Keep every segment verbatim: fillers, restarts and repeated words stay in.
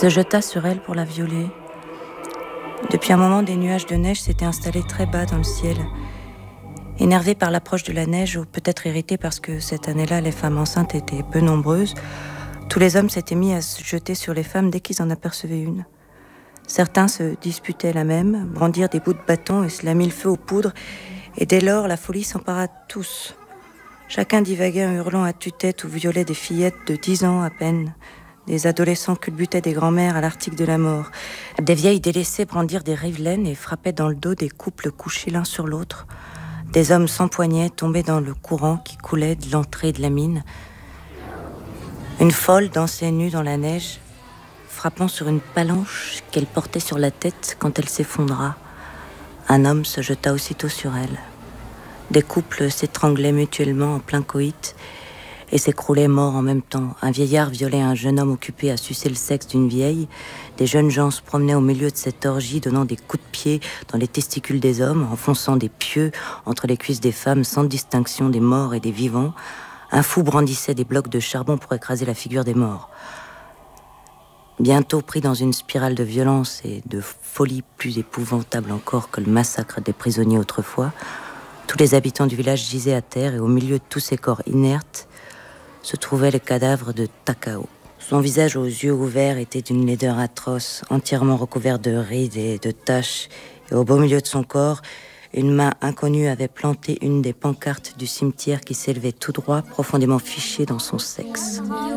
se jeta sur elle pour la violer. Depuis un moment, des nuages de neige s'étaient installés très bas dans le ciel. Énervés par l'approche de la neige, ou peut-être irrités parce que cette année-là, les femmes enceintes étaient peu nombreuses, tous les hommes s'étaient mis à se jeter sur les femmes dès qu'ils en apercevaient une. Certains se disputaient la même, brandirent des bouts de bâton et se la mit le feu aux poudres, et dès lors, la folie s'empara de tous. Chacun divaguait en hurlant à tue-tête ou violait des fillettes de dix ans à peine. Des adolescents culbutaient des grands-mères à l'article de la mort. Des vieilles délaissées brandirent des rivelaines et frappaient dans le dos des couples couchés l'un sur l'autre. Des hommes s'empoignaient, tombaient dans le courant qui coulait de l'entrée de la mine. Une folle dansait nue dans la neige, frappant sur une palanche qu'elle portait sur la tête quand elle s'effondra. Un homme se jeta aussitôt sur elle. Des couples s'étranglaient mutuellement en plein coït et s'écroulaient morts en même temps. Un vieillard violait un jeune homme occupé à sucer le sexe d'une vieille. Des jeunes gens se promenaient au milieu de cette orgie, donnant des coups de pied dans les testicules des hommes, enfonçant des pieux entre les cuisses des femmes sans distinction des morts et des vivants. Un fou brandissait des blocs de charbon pour écraser la figure des morts. Bientôt pris dans une spirale de violence et de folie plus épouvantable encore que le massacre des prisonniers autrefois, tous les habitants du village gisaient à terre et au milieu de tous ces corps inertes se trouvait le cadavre de Takao. Son visage aux yeux ouverts était d'une laideur atroce, entièrement recouvert de rides et de taches, et au beau milieu de son corps, une main inconnue avait planté une des pancartes du cimetière qui s'élevait tout droit, profondément fichée dans son sexe.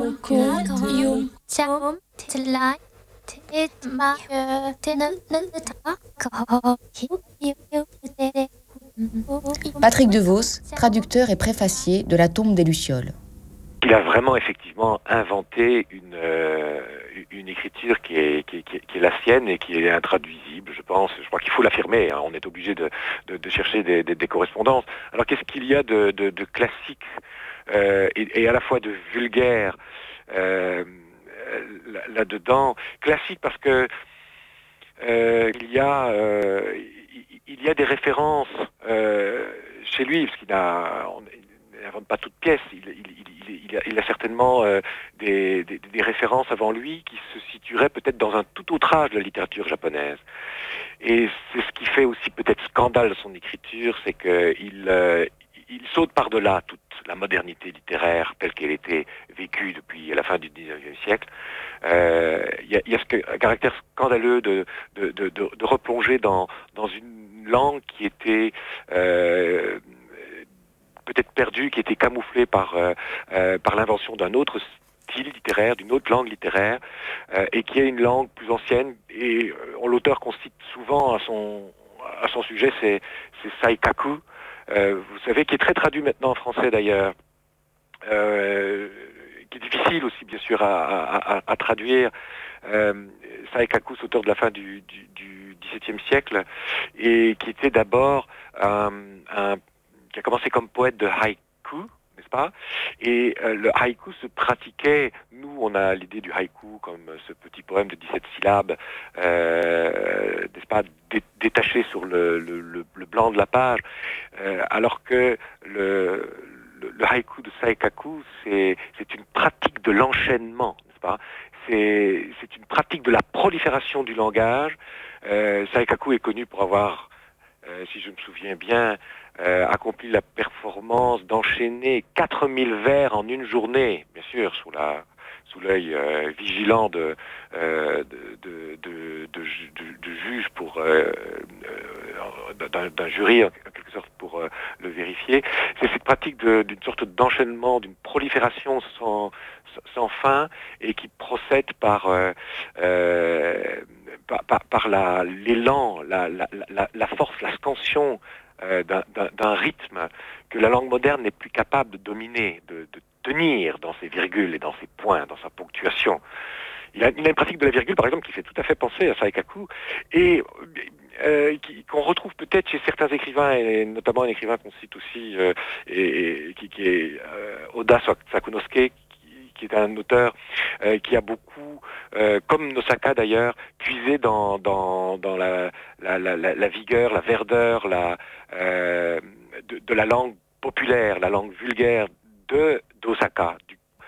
Patrick Devos, traducteur et préfacier de La tombe des Lucioles. Il a vraiment effectivement inventé une, euh, une écriture qui est, qui, est, qui est la sienne et qui est intraduisible, je pense. Je crois qu'il faut l'affirmer, hein. On est obligé de, de, de chercher des, des, des correspondances. Alors qu'est-ce qu'il y a de, de, de classique euh, et, et à la fois de vulgaire euh, là-dedans? Classique parce que euh, il y a... Euh, il y a des références euh, chez lui, parce qu'il a, on, il n'invente pas toute pièce, il, il, il, il, a, il a certainement euh, des, des, des références avant lui qui se situeraient peut-être dans un tout autre âge de la littérature japonaise. Et c'est ce qui fait aussi peut-être scandale de son écriture, c'est qu'il euh, il saute par-delà toute la modernité littéraire telle qu'elle était vécue depuis la fin du dix-neuvième siècle. Euh, il y a, il y a ce, un caractère scandaleux de, de, de, de, de replonger dans, dans une langue qui était euh, peut-être perdue, qui était camouflée par, euh, euh, par l'invention d'un autre style littéraire, d'une autre langue littéraire, euh, et qui est une langue plus ancienne. Et euh, l'auteur qu'on cite souvent à son, à son sujet, c'est, c'est Saikaku, euh, vous savez, qui est très traduit maintenant en français d'ailleurs, euh, qui est difficile aussi bien sûr à, à, à traduire. Euh, Saikaku, auteur de la fin du, du, du dix-septième siècle, et qui était d'abord un, un, qui a commencé comme poète de haïku, n'est-ce pas? Et euh, le haïku se pratiquait, nous on a l'idée du haïku comme ce petit poème de dix-sept syllabes, euh, n'est-ce pas, dé- détaché sur le, le, le, le blanc de la page, euh, alors que le, le, le haïku de Saikaku, c'est, c'est une pratique de l'enchaînement, n'est-ce pas? C'est, c'est une pratique de la prolifération du langage. Euh, Saikaku est connu pour avoir, euh, si je me souviens bien, euh, accompli la performance d'enchaîner quatre mille vers en une journée, bien sûr, sous la sous l'œil euh, vigilant de, euh, de, de, de, de, de, de juge pour euh, euh, d'un, d'un jury en quelque sorte pour euh, le vérifier. C'est cette pratique de, d'une sorte d'enchaînement, d'une prolifération sans, sans fin et qui procède par euh, euh, par, par, par la, l'élan, la, la, la, la force, la scansion euh, d'un, d'un, d'un rythme que la langue moderne n'est plus capable de dominer, de, de tenir dans ses virgules et dans ses points, dans sa ponctuation. Il a, il a une pratique de la virgule, par exemple, qui fait tout à fait penser à Saikaku, et euh, qui, qu'on retrouve peut-être chez certains écrivains, et notamment un écrivain qu'on cite aussi, euh, et, et qui, qui est euh, Oda Sakunosuke, qui, qui est un auteur euh, qui a beaucoup, euh, comme Nosaka d'ailleurs, puisé dans, dans, dans la, la, la, la vigueur, la verdeur, la, euh, de, de la langue populaire, la langue vulgaire de d'Osaka. Du,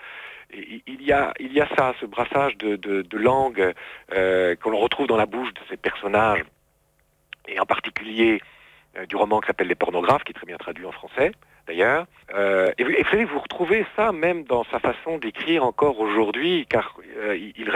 Et il y a, il y a ça, ce brassage de, de, de langues euh, que l'on retrouve dans la bouche de ces personnages, et en particulier euh, du roman qui s'appelle Les Pornographes, qui est très bien traduit en français, d'ailleurs. Euh, et, et vous retrouvez ça même dans sa façon d'écrire encore aujourd'hui, car euh, il